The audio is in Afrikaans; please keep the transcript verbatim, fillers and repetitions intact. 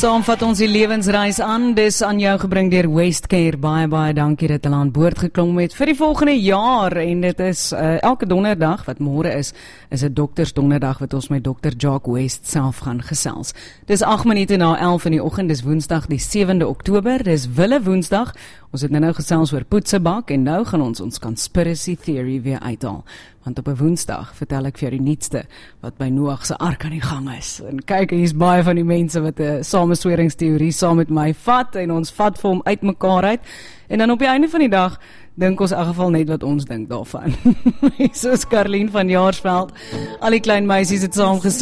Saam vat ons die lewensreis aan, dis aan jou gebring deur Westcare. Baie, baie dankie dat hulle aan boord geklom het vir die volgende jaar. En dit is uh, elke donderdag, wat môre is, is 'n doktersdonderdag wat ons met dokter Jacques West self gaan gesels. Dis agt minute na elf in die oggend, dis Woensdag die sewende Oktober, dis Wille Woensdag. Ons het nou nou gesels oor poetsebak en nou gaan ons ons conspiracy theory weer uithaal. Want op 'n Woensdag vertel ek vir jou die nuutste wat by Noag se ark aan die gang is. En kyk, hier's baie van die mense wat 'n samesweringsteorie saam met my vat en ons vat vir hom uitmekaar uit. En dan op die einde van die dag dink ons in elk geval net wat ons dink daarvan. Soos Karlien van Jaarsveld, al die klein meisies het saam